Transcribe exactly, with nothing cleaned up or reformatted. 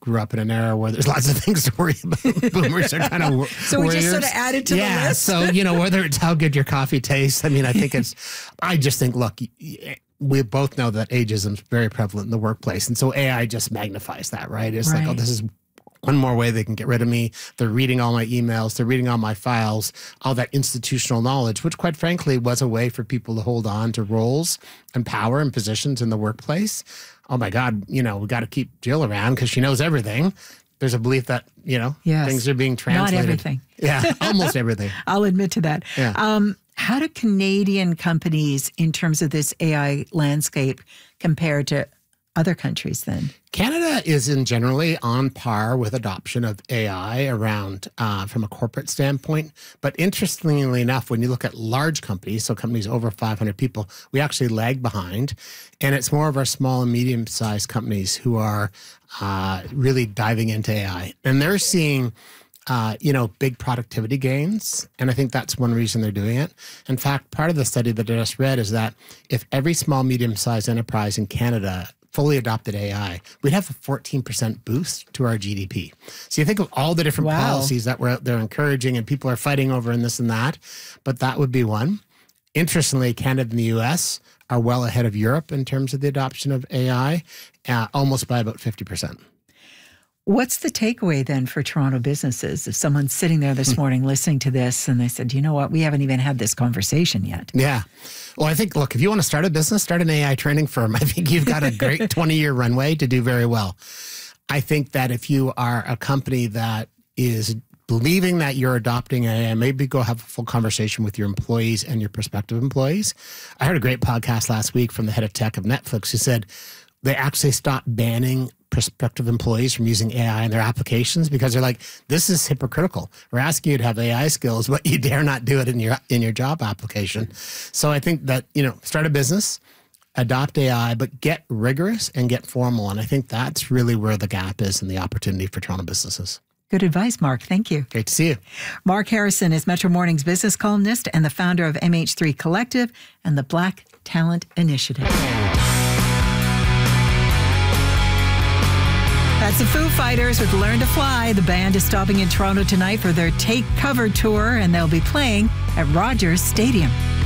grew up in an era where there's lots of things to worry about. Boomers are kind of So we just sort of added to yeah, the list. so, you know, whether it's how good your coffee tastes, I mean, I think it's, I just think, look, we both know that ageism is very prevalent in the workplace. And so A I just magnifies that, right? It's Right. like, oh, this is one more way they can get rid of me. They're reading all my emails. They're reading all my files, all that institutional knowledge, which quite frankly was a way for people to hold on to roles and power and positions in the workplace. Oh my God, you know, we got to keep Jill around because she knows everything. There's a belief that, you know, Yes. things are being translated. Not everything. Yeah, almost everything. I'll admit to that. Yeah. Um, how do Canadian companies, in terms of this A I landscape, compare to other countries then? Canada is in generally on par with adoption of A I around uh, from a corporate standpoint. But interestingly enough, when you look at large companies, so companies over five hundred people, we actually lag behind. And it's more of our small and medium-sized companies who are uh, really diving into A I. And they're seeing Uh, you know, big productivity gains. And I think that's one reason they're doing it. In fact, part of the study that I just read is that if every small, medium-sized enterprise in Canada fully adopted A I, we'd have a fourteen percent boost to our G D P. So you think of all the different Wow. policies that we're out there encouraging and people are fighting over and this and that, but that would be one. Interestingly, Canada and the U S are well ahead of Europe in terms of the adoption of A I, uh, almost by about fifty percent. What's the takeaway then for Toronto businesses? If someone's sitting there this morning listening to this and they said, you know what, we haven't even had this conversation yet. Yeah. Well, I think, look, if you want to start a business, start an A I training firm. I think you've got a great twenty-year runway to do very well. I think that if you are a company that is believing that you're adopting A I, maybe go have a full conversation with your employees and your prospective employees. I heard a great podcast last week from the head of tech of Netflix who said they actually stopped banning prospective employees from using A I in their applications because they're like, this is hypocritical. We're asking you to have A I skills, but you dare not do it in your in your job application. So I think that, you know, start a business, adopt A I, but get rigorous and get formal. And I think that's really where the gap is and the opportunity for Toronto businesses. Good advice, Mark. Thank you. Great to see you. Mark Harrison is Metro Morning's business columnist and the founder of M H three Collective and the Black Talent Initiative. That's the Foo Fighters with Learn to Fly. The band is stopping in Toronto tonight for their Take Cover tour, and they'll be playing at Rogers Stadium.